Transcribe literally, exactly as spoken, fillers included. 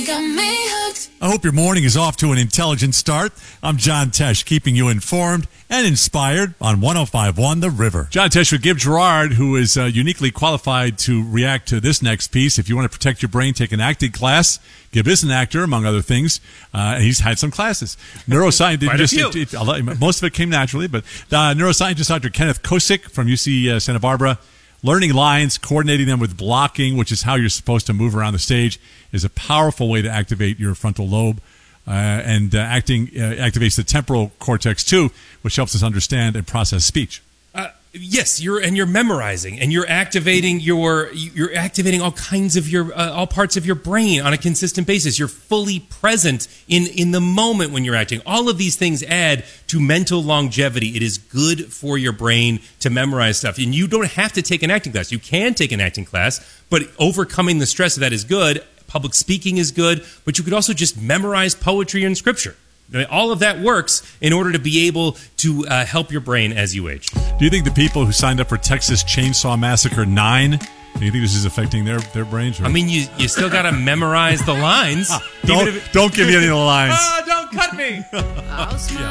got me hooked. I hope your morning is off to an intelligent start. I'm John Tesh, keeping you informed and inspired on one oh five point one The River. John Tesh with Give Gerard, who is uh, uniquely qualified to react to this next piece. If you want to protect your brain, take an acting class. Give is an actor, among other things, uh, and he's had some classes. Neuroscientist, Quite a just, few. it, it, most of it came naturally, but uh, neuroscientist Doctor Kenneth Kosick from U C uh, Santa Barbara. Learning lines, coordinating them with blocking, which is how you're supposed to move around the stage, is a powerful way to activate your frontal lobe. Uh, and uh, acting uh, activates the temporal cortex, too, which helps us understand and process speech. Uh, yes, you're and you're memorizing, and you're activating your you're activating all kinds of your uh, all parts of your brain on a consistent basis. You're fully present in in the moment when you're acting. All of these things add to mental longevity. It is good for your brain to memorize stuff, and you don't have to take an acting class. You can take an acting class, but overcoming the stress of that is good. Public speaking is good, but you could also just memorize poetry and scripture. All of that works in order to be able to uh, help your brain as you age. Do you think the people who signed up for Texas Chainsaw Massacre nine, do you think this is affecting their, their brains? Or? I mean, you you still got to memorize the lines. don't, Even if it, don't give me any of the lines. Oh, don't cut me. I'll smile.